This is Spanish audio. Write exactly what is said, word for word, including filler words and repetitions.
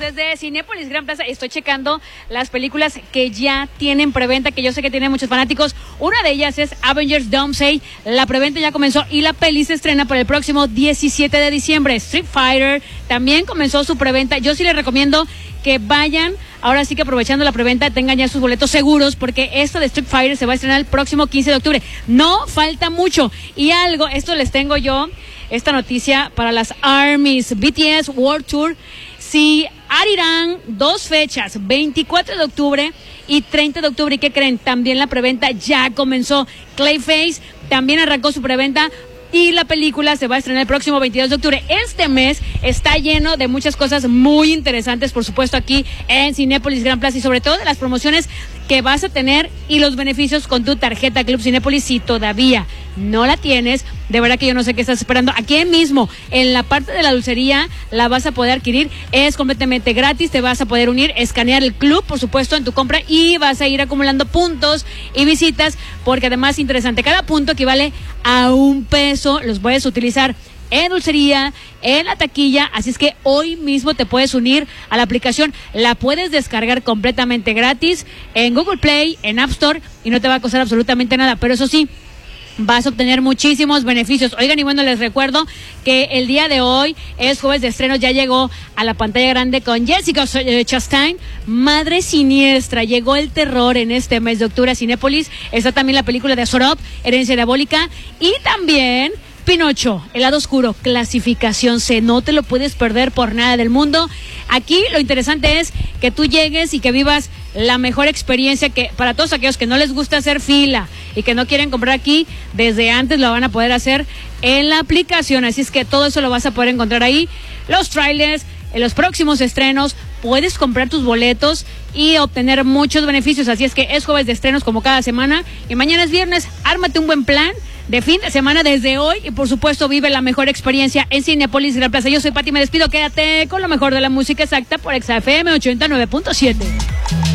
desde Cinépolis Gran Plaza. Estoy checando las películas que ya tienen preventa, que yo sé que tienen muchos fanáticos. Una de ellas es Avengers Doomsday. La preventa ya comenzó y la peli se estrena para el próximo diecisiete de diciembre. Street Fighter también comenzó su preventa. Yo sí les recomiendo que vayan, ahora sí que aprovechando la preventa, tengan ya sus boletos seguros, porque esto de Street Fighter se va a estrenar el próximo quince de octubre. No falta mucho. Y algo, esto les tengo yo, esta noticia para las ARMYs. B T S World Tour, sí, abrirán dos fechas, veinticuatro de octubre y treinta de octubre. ¿Y qué creen? También la preventa ya comenzó. Clayface también arrancó su preventa. Y la película se va a estrenar el próximo veintidós de octubre. Este mes está lleno de muchas cosas muy interesantes, por supuesto, aquí en Cinépolis Gran Plaza, y sobre todo de las promociones que vas a tener y los beneficios con tu tarjeta Club Cinépolis. Si todavía no la tienes, de verdad que yo no sé qué estás esperando. Aquí mismo, en la parte de la dulcería, la vas a poder adquirir. Es completamente gratis, te vas a poder unir, escanear el club, por supuesto, en tu compra, y vas a ir acumulando puntos y visitas, porque además, interesante, cada punto equivale a un peso. Los puedes utilizar en dulcería, en la taquilla, así es que hoy mismo te puedes unir a la aplicación. La puedes descargar completamente gratis en Google Play, en App Store, y no te va a costar absolutamente nada, pero eso sí, vas a obtener muchísimos beneficios. Oigan, y bueno, les recuerdo que el día de hoy es jueves de estrenos. Ya llegó a la pantalla grande con Jessica Chastain, Madre Siniestra. Llegó el terror en este mes de octubre a Cinépolis. Está también la película de Sorop, Herencia Diabólica, y también Pinocho, El lado oscuro, clasificación C. No te lo puedes perder por nada del mundo. Aquí lo interesante es que tú llegues y que vivas la mejor experiencia, que para todos aquellos que no les gusta hacer fila y que no quieren comprar aquí, desde antes lo van a poder hacer en la aplicación. Así es que todo eso lo vas a poder encontrar ahí. Los trailers, en los próximos estrenos, puedes comprar tus boletos y obtener muchos beneficios. Así es que es jueves de estrenos como cada semana, y mañana es viernes. Ármate un buen plan de fin de semana desde hoy, y por supuesto vive la mejor experiencia en Cinépolis Gran Plaza. Yo soy Pati, me despido. Quédate con lo mejor de la música exacta por Exa F M ochenta y nueve punto siete.